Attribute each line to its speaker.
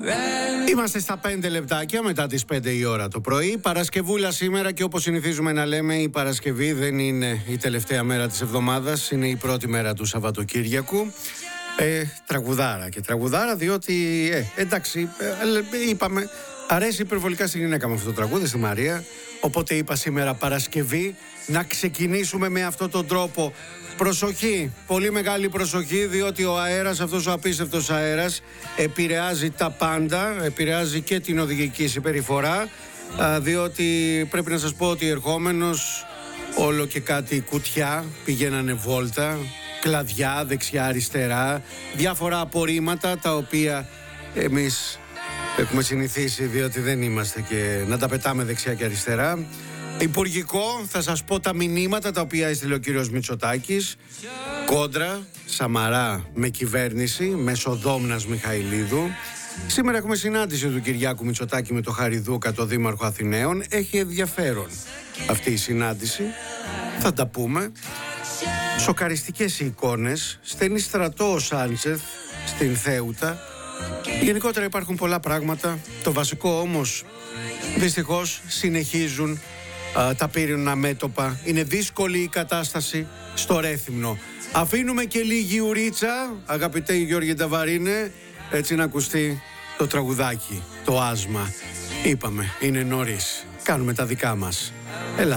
Speaker 1: Είμαστε στα 5 λεπτάκια μετά τις 5 η ώρα το πρωί. Παρασκευούλα σήμερα και όπως συνηθίζουμε να λέμε, η Παρασκευή δεν είναι η τελευταία μέρα της εβδομάδας, είναι η πρώτη μέρα του Σαββατοκύριακου. Τραγουδάρα και τραγουδάρα, διότι εντάξει, είπαμε, αρέσει υπερβολικά στη γυναίκα με αυτό το τραγούδι, στη Μαρία. Οπότε είπα σήμερα Παρασκευή να ξεκινήσουμε με αυτόν τον τρόπο. Προσοχή, πολύ μεγάλη προσοχή, διότι ο αέρας, αυτός ο απίστευτος αέρας, επηρεάζει τα πάντα, επηρεάζει και την οδηγική συμπεριφορά, διότι πρέπει να σας πω ότι ερχόμενος όλο και κάτι κουτιά πηγαίνανε βόλτα, κλαδιά δεξιά-αριστερά, διάφορα απορρίμματα τα οποία εμείς έχουμε συνηθίσει, διότι δεν είμαστε και να τα πετάμε δεξιά και αριστερά. Υπουργικό, θα σας πω τα μηνύματα τα οποία έστειλε ο κύριος Μητσοτάκης. Κόντρα, Σαμαρά με κυβέρνηση, μεσοδόμνας Μιχαηλίδου. Σήμερα έχουμε συνάντηση του Κυριάκου Μητσοτάκη με το Χαριδούκα, το Δήμαρχο Αθηναίων. Έχει ενδιαφέρον αυτή η συνάντηση, θα τα πούμε. Σοκαριστικές οι εικόνες, στέλνει στρατό ο Σάντσεθ στην Θέουτα. Γενικότερα υπάρχουν πολλά πράγματα. Το βασικό όμως, δυστυχώς, συνεχίζουν τα πύριννα μέτωπα. Είναι δύσκολη η κατάσταση στο Ρέθυμνο. Αφήνουμε και λίγη ουρίτσα, αγαπητέ Γιώργη Νταβαρίνε, έτσι να ακουστεί το τραγουδάκι, το άσμα. Είπαμε, είναι νωρίς. Κάνουμε τα δικά μας.